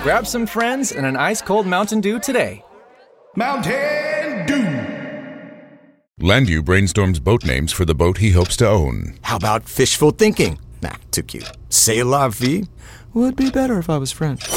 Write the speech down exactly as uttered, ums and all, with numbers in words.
Grab some friends and an ice-cold Mountain Dew today. Mountain Dew! Landu brainstorms boat names for the boat he hopes to own. How about fishful thinking? Nah, too cute. C'est la vie? Would be better if I was French.